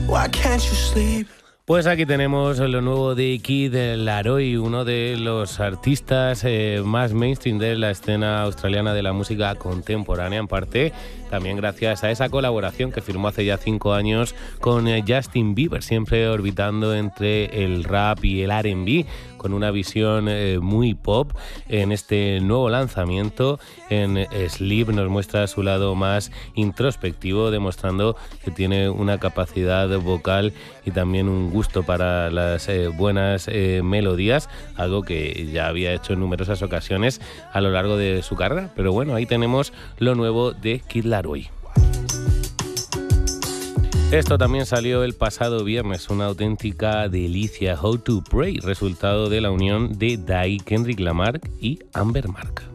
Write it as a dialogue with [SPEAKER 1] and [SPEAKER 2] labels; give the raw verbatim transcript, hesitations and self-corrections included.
[SPEAKER 1] Why can't you sleep?
[SPEAKER 2] Pues aquí tenemos lo nuevo de Kid Laroi, uno de los artistas eh, más mainstream de la escena australiana de la música contemporánea, en parte también gracias a esa colaboración que firmó hace ya cinco años con eh, Justin Bieber, siempre orbitando entre el rap y el R and B, con una visión eh, muy pop. En este nuevo lanzamiento, en eh, Sleep, nos muestra su lado más introspectivo, demostrando que tiene una capacidad vocal y también un gusto para las eh, buenas eh, melodías, algo que ya había hecho en numerosas ocasiones a lo largo de su carrera. Pero bueno, ahí tenemos lo nuevo de Kid Laroi. Esto también salió el pasado viernes, una auténtica delicia, How to Pray, resultado de la unión de Dai, Kendrick Lamar y Amber Mark.